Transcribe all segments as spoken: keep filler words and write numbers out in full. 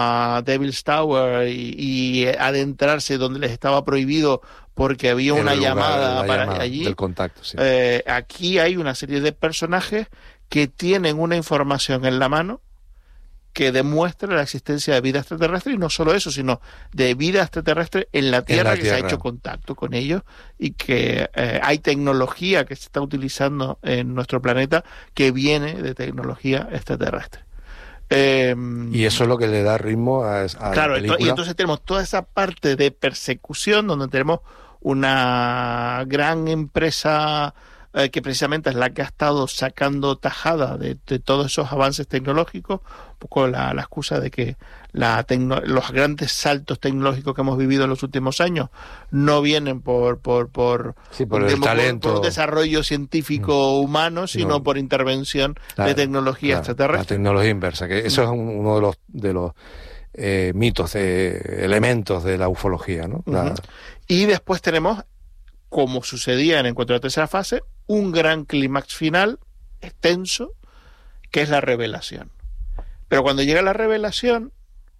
a Devil's Tower y, y adentrarse donde les estaba prohibido porque había una lugar, llamada la para llamada allí. del contacto, sí. Eh, aquí hay una serie de personajes que tienen una información en la mano que demuestra la existencia de vida extraterrestre, y no solo eso, sino de vida extraterrestre en la Tierra, en la que tierra. se ha hecho contacto con ellos, y que eh, hay tecnología que se está utilizando en nuestro planeta que viene de tecnología extraterrestre. Eh, y eso es lo que le da ritmo a, a claro, la película. Y entonces tenemos toda esa parte de persecución donde tenemos una gran empresa eh, que precisamente es la que ha estado sacando tajada de, de todos esos avances tecnológicos, un poco la, la excusa de que la tecno, los grandes saltos tecnológicos que hemos vivido en los últimos años no vienen por por por, sí, por, un, el por, talento. por un desarrollo científico mm. humano, sino no, por intervención la, de tecnología la, extraterrestre. La tecnología inversa, que eso mm. es uno de los de los eh, mitos, de elementos de la ufología, ¿no? Uh-huh. La... Y después tenemos, como sucedía en Encuentro de la Tercera Fase, un gran clímax final extenso, que es la revelación. Pero cuando llega la revelación,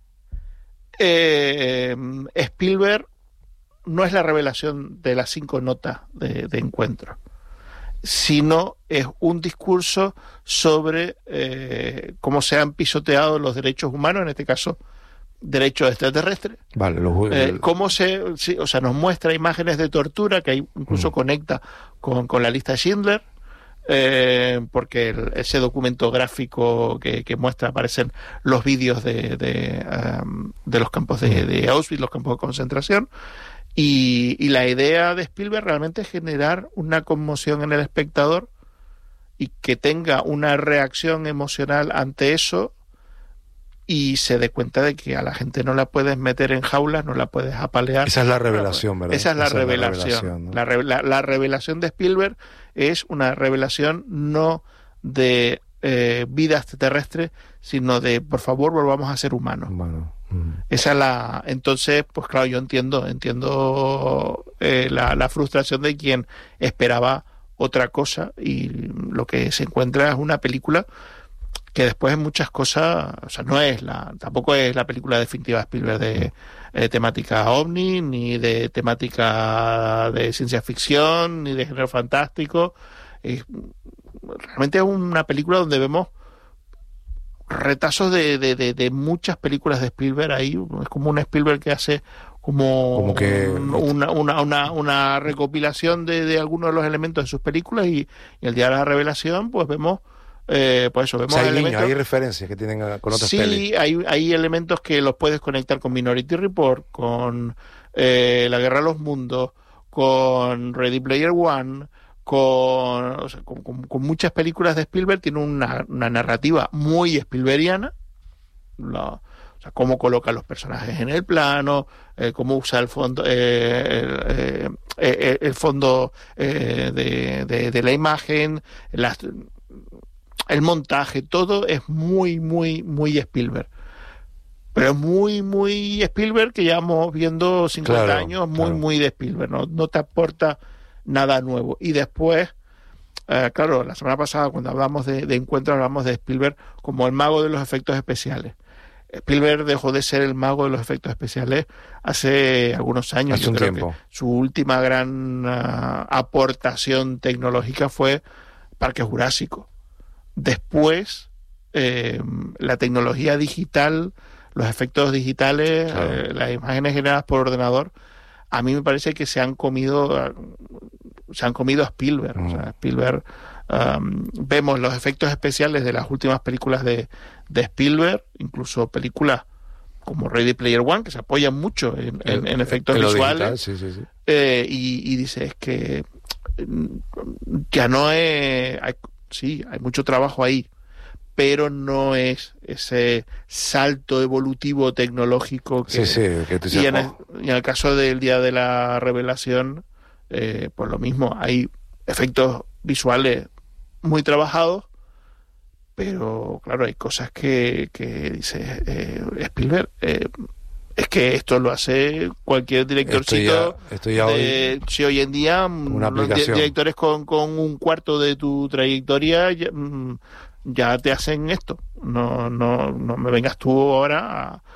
eh, Spielberg no es la revelación de las cinco notas de, de Encuentro, sino es un discurso sobre eh, cómo se han pisoteado los derechos humanos, en este caso derechos extraterrestres. Vale, los, eh, cómo se, sí, o sea, nos muestra imágenes de tortura que incluso mm. conecta con, con la lista de Schindler, eh, porque el, ese documento gráfico que, que muestra, aparecen los vídeos de, de, um, de los campos de, de Auschwitz, los campos de concentración, y, y la idea de Spielberg realmente es generar una conmoción en el espectador y que tenga una reacción emocional ante eso, y se dé cuenta de que a la gente no la puedes meter en jaulas, no la puedes apalear. Esa es la revelación, ¿verdad? Esa es la Esa revelación. Es la, revelación, ¿no? la, re, la, la revelación de Spielberg es una revelación no de eh, vida extraterrestre, sino de, por favor, volvamos a ser humanos. Bueno, mm. Esa es la... Entonces, pues claro, yo entiendo, entiendo eh, la, la frustración de quien esperaba otra cosa, y lo que se encuentra es una película que después en muchas cosas, o sea, no es la, tampoco es la película definitiva de Spielberg de eh, temática ovni, ni de temática de ciencia ficción, ni de género fantástico. Es, realmente es una película donde vemos retazos de, de, de, de muchas películas de Spielberg ahí. Es como un Spielberg que hace como, como que una, una, una, una recopilación de, de algunos de los elementos de sus películas, y, y el día de la revelación pues vemos Eh, pues eso, vemos o sea, hay, elementos... niños, hay referencias que tienen con otras sí, pelis. Sí, hay, hay elementos que los puedes conectar con Minority Report, con eh, La Guerra de los Mundos, con Ready Player One, con, o sea, con, con, con muchas películas de Spielberg. Tiene una, una narrativa muy Spielbergiana, la, o sea, cómo coloca los personajes en el plano, eh, cómo usa el fondo, eh, eh, eh, el fondo eh, de, de, de la imagen, las... el montaje, todo es muy, muy, muy Spielberg. Pero es muy, muy Spielberg, que llevamos viendo cincuenta claro, años, muy, claro. muy de Spielberg. No, no te aporta nada nuevo. Y después, eh, claro, la semana pasada cuando hablamos de, de Encuentro, hablamos de Spielberg como el mago de los efectos especiales. Spielberg dejó de ser el mago de los efectos especiales hace algunos años. Hace Yo un creo tiempo. que su última gran uh, aportación tecnológica fue Parque Jurásico. Después, eh, la tecnología digital, los efectos digitales, claro. eh, las imágenes generadas por ordenador, a mí me parece que se han comido, se han comido a Spielberg. Mm. O sea, Spielberg, um, vemos los efectos especiales de las últimas películas de, de Spielberg, incluso películas como Ready Player One, que se apoyan mucho en, en, en efectos en visuales. Digital, sí, sí, sí. Eh, y, y dice, es que ya no es... Hay, sí, hay mucho trabajo ahí, pero no es ese salto evolutivo tecnológico que... Sí, sí, que tú y, en el, y en el caso del día de la revelación, eh, pues lo mismo, hay efectos visuales muy trabajados, pero claro, hay cosas que, que dice eh, Spielberg, eh, es que esto lo hace cualquier directorcito. Esto ya, esto ya de, hoy, si hoy en día una los aplicación. directores con, con un cuarto de tu trayectoria ya, ya te hacen esto. No, no, no me vengas tú ahora a